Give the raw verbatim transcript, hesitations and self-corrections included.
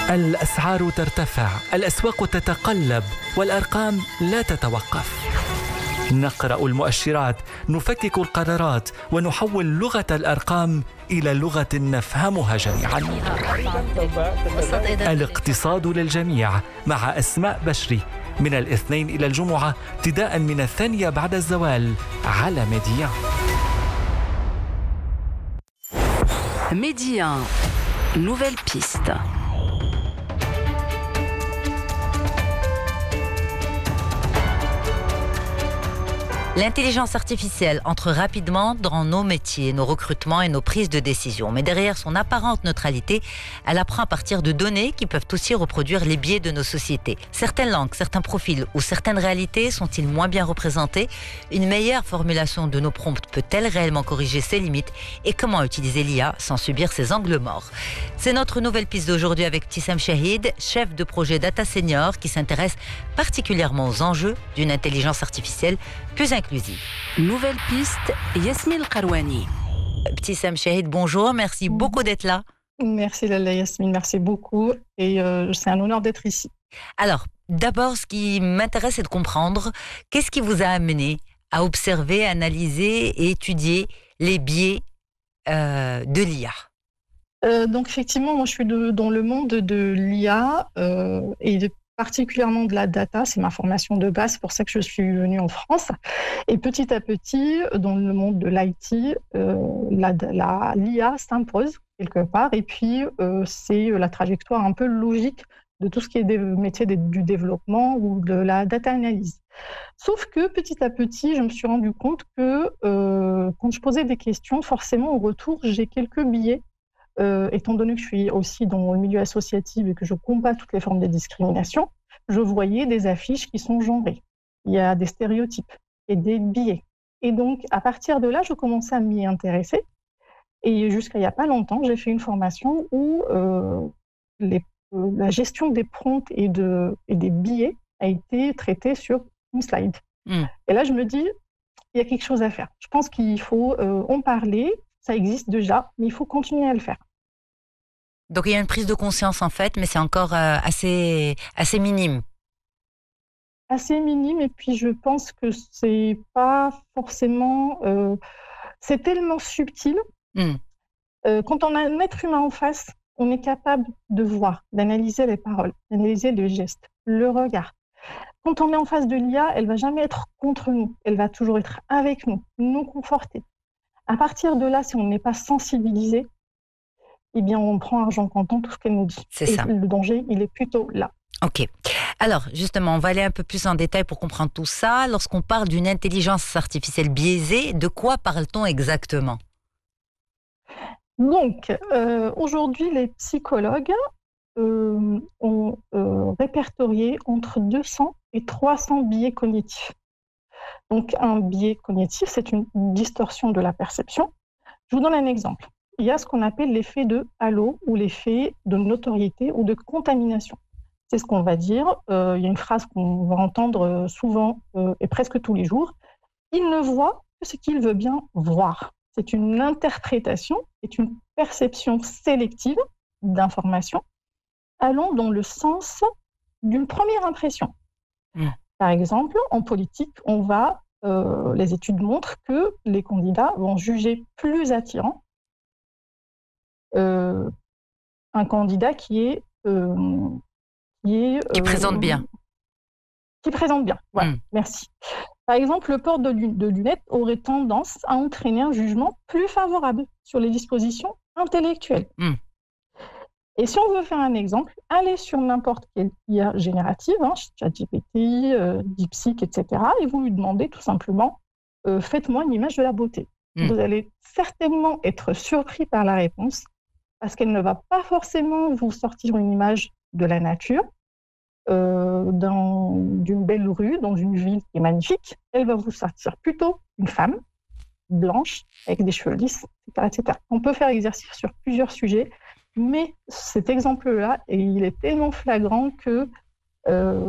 الأسعار ترتفع، الأسواق تتقلب، والأرقام لا تتوقف. نقرأ المؤشرات، نفكك القرارات، ونحول لغة الأرقام إلى لغة نفهمها جميعا. الاقتصاد للجميع مع أسماء بشري، من الاثنين إلى الجمعة ابتداء من الثانية بعد الزوال على ميديان. Média, nouvelle piste. L'intelligence artificielle entre rapidement dans nos métiers, nos recrutements et nos prises de décision. Mais derrière son apparente neutralité, elle apprend à partir de données qui peuvent aussi reproduire les biais de nos sociétés. Certaines langues, certains profils ou certaines réalités sont-ils moins bien représentés? Une meilleure formulation de nos prompts peut-elle réellement corriger ses limites? Et comment utiliser l'I A sans subir ses angles morts? C'est notre nouvelle piste d'aujourd'hui avec Ibtissam Chahid, chef de projet Data Senior, qui s'intéresse particulièrement aux enjeux d'une intelligence artificielle plus inclusive. Nouvelle piste, Yasmine Karouani. Ibtissam Chahid, bonjour, merci beaucoup d'être là. Merci Lalla Yasmine, merci beaucoup et euh, c'est un honneur d'être ici. Alors, d'abord, ce qui m'intéresse, c'est de comprendre qu'est-ce qui vous a amené à observer, analyser et étudier les biais euh, de l'I A. Euh, donc effectivement, moi je suis de, dans le monde de l'I A euh, et de particulièrement de la data, c'est ma formation de base, c'est pour ça que je suis venue en France. Et petit à petit, dans le monde de l'I T, euh, la, la, l'I A s'impose quelque part, et puis euh, c'est la trajectoire un peu logique de tout ce qui est des métiers de, du développement ou de la data analyse. Sauf que petit à petit, je me suis rendu compte que euh, quand je posais des questions, forcément au retour, j'ai quelques biais. Euh, étant donné que je suis aussi dans le milieu associatif et que je combats toutes les formes de discrimination, je voyais des affiches qui sont genrées. Il y a des stéréotypes et des biais. Et donc, à partir de là, je commençais à m'y intéresser. Et jusqu'à il n'y a pas longtemps, j'ai fait une formation où euh, les, euh, la gestion des prompts et, de, et des biais a été traitée sur une slide. Mmh. Et là, je me dis, il y a quelque chose à faire. Je pense qu'il faut euh, en parler. Ça existe déjà, mais il faut continuer à le faire. Donc il y a une prise de conscience en fait, mais c'est encore euh, assez, assez minime. Assez minime, et puis je pense que c'est pas forcément... Euh, c'est tellement subtil. Mm. Euh, quand on a un être humain en face, on est capable de voir, d'analyser les paroles, d'analyser le geste, le regard. Quand on est en face de l'I A, elle ne va jamais être contre nous, elle va toujours être avec nous, nous conforter. À partir de là, si on n'est pas sensibilisé, eh bien, on prend argent comptant tout ce qu'elle nous dit. C'est et ça. Le danger, il est plutôt là. Ok. Alors, justement, on va aller un peu plus en détail pour comprendre tout ça. Lorsqu'on parle d'une intelligence artificielle biaisée, de quoi parle-t-on exactement? Donc, euh, aujourd'hui, les psychologues euh, ont euh, répertorié entre deux cents et trois cents biais cognitifs. Donc, un biais cognitif, c'est une distorsion de la perception. Je vous donne un exemple. Il y a ce qu'on appelle l'effet de halo ou l'effet de notoriété ou de contamination. C'est ce qu'on va dire. Euh, il y a une phrase qu'on va entendre souvent euh, et presque tous les jours. Il ne voit que ce qu'il veut bien voir. C'est une interprétation, c'est une perception sélective d'informations allant dans le sens d'une première impression. Mmh. Par exemple, en politique, on va, euh, les études montrent que les candidats vont juger plus attirant euh, un candidat qui est euh, qui est qui euh, présente bien, qui présente bien. Voilà, mmh. Merci. Par exemple, le port de, lun- de lunettes aurait tendance à entraîner un jugement plus favorable sur les dispositions intellectuelles. Mmh. Et si on veut faire un exemple, allez sur n'importe quelle I A générative, hein, ChatGPT, euh, DeepSeek, et cetera, et vous lui demandez tout simplement euh, « Faites-moi une image de la beauté mmh. ». Vous allez certainement être surpris par la réponse, parce qu'elle ne va pas forcément vous sortir une image de la nature, euh, dans, d'une belle rue, dans une ville qui est magnifique. Elle va vous sortir plutôt une femme blanche, avec des cheveux lisses, et cetera, et cetera. On peut faire exercice sur plusieurs sujets, mais cet exemple-là, il est tellement flagrant que euh,